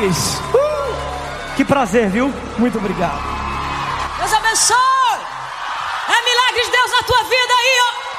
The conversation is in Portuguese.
Diniz. Que prazer, viu? Muito obrigado. Deus abençoe. É milagre de Deus na tua vida aí, ó.